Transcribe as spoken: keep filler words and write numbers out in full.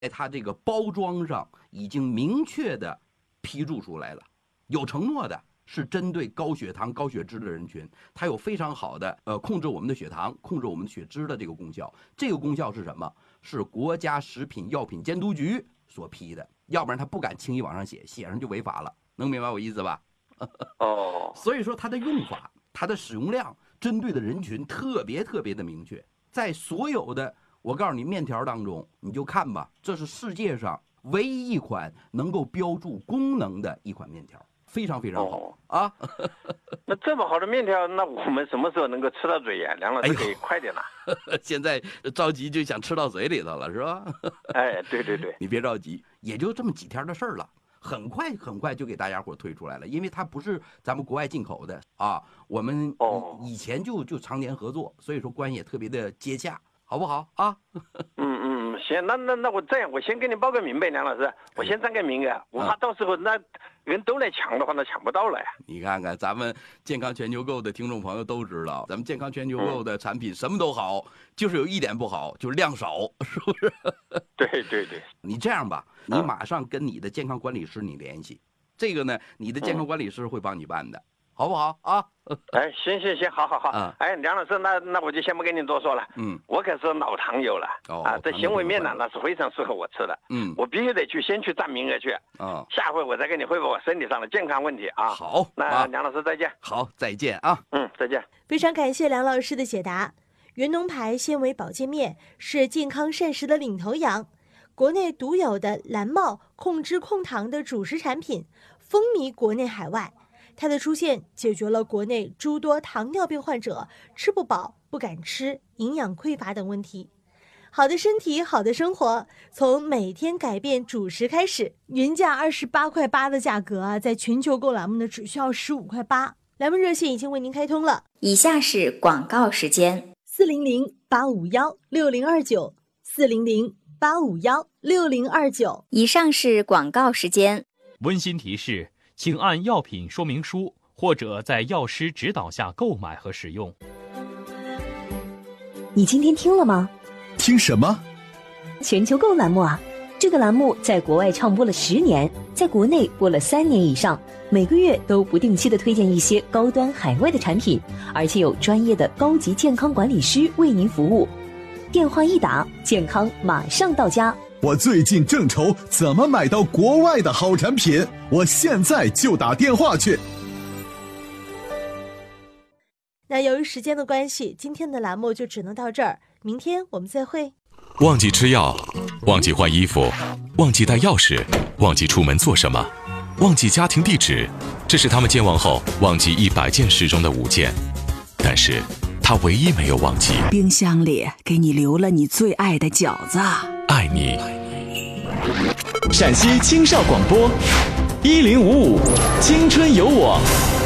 在它这个包装上已经明确的批注出来了，有承诺的。是针对高血糖、高血脂的人群，它有非常好的呃控制我们的血糖、控制我们血脂的这个功效。这个功效是什么？是国家食品药品监督局所批的，要不然他不敢轻易往上写，写上就违法了。能明白我意思吧？ 哦， 所以说它的用法、它的使用量、针对的人群特别特别的明确，在所有的我告诉你面条当中，你就看吧，这是世界上唯一一款能够标注功能的一款面条。非常非常好、哦、啊！ 那这么好的面条，那我们什么时候能够吃到嘴呀？梁老师可以快点了。 哎、现在着急就想吃到嘴里头了，是吧？ 哎，对对对， 你别着急，也就这么几天的事儿了，很快很快就给大家伙推出来了，因为它不是咱们国外进口的啊，我们以前就就常年合作，所以说关系也特别的接洽，好不好啊？ 嗯嗯，行，那那那我这样，我先跟你报个名呗，梁老师，我先占个名额，我怕到时候那。人都来抢的话，那抢不到了呀！ 你看看，咱们健康全球购的听众朋友都知道，咱们健康全球购的产品什么都好，嗯、就是有一点不好，就是量少，是不是？ 对对对。 你这样吧，你马上跟你的健康管理师你联系，嗯、这个呢，你的健康管理师会帮你办的。嗯好不好啊？ 哎，行行行，好好好。啊、哎，梁老师，那那我就先不跟你多说了。嗯，我可是老糖友了。哦、啊，这纤维面呢，那是非常适合我吃的。嗯，我必须得去先去占名额去。啊、哦，下回我再跟你汇报我身体上的健康问题啊。 好， 那梁老师再见。 好，再见啊。 嗯，再见。 非常感谢梁老师的解答。原农牌纤维保健面是健康膳食的领头羊，国内独有的蓝帽控脂控糖的主食产品，风靡国内海外。它的出现解决了国内诸多糖尿病患者吃不饱、不敢吃、营养匮乏等问题。好的身体，好的生活，从每天改变主食开始。原价二十八块八的价格啊，在全球购栏目呢只需要十五块八。栏目热线已经为您开通了， 以下是广告时间： 四零零八五幺六零二九，四零零八五幺六零二九。 以上是广告时间。 温馨提示。请按药品说明书或者在药师指导下购买和使用。 你今天听了吗？ 听什么？ 全球购栏目啊！这个栏目在国外唱播了十年，在国内播了三年以上，每个月都不定期的推荐一些高端海外的产品，而且有专业的高级健康管理师为您服务。电话一打，健康马上到家。 我最近正愁怎么买到国外的好产品，我现在就打电话去。 那由于时间的关系，今天的栏目就只能到这儿，明天我们再会。 忘记吃药，忘记换衣服，忘记带钥匙，忘记出门做什么，忘记家庭地址，这是他们健忘后忘记一百件事中的五件，但是他唯一没有忘记， 冰箱里给你留了你最爱的饺子。 爱你。 陕西青少广播一零五五青春有我。